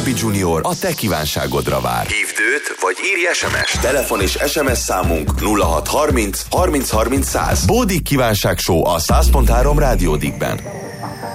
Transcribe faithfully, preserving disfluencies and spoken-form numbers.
Csabi Junior a te kívánságodra vár. Hívd őt, vagy írj es em es. Telefon és es em es számunk nulla hat harminc harminc harminc száz. Bódik kívánság show a száz pont három Rádiódikben.